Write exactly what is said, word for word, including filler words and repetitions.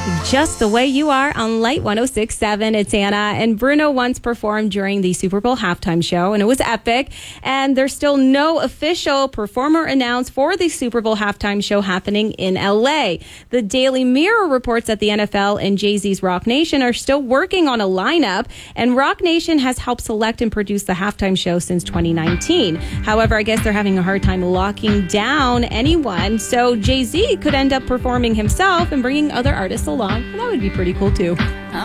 Just the Way You Are on Light one oh six point seven. It's Anna. And Bruno once performed during the Super Bowl halftime show, and it was epic. And there's still no official performer announced for the Super Bowl halftime show happening in L A. The Daily Mirror reports that the N F L and Jay-Z's Rock Nation are still working on a lineup, and Rock Nation has helped select and produce the halftime show since twenty nineteen. However, I guess they're having a hard time locking down anyone, so Jay-Z could end up performing himself and bringing other artists along. And that would be pretty cool, too.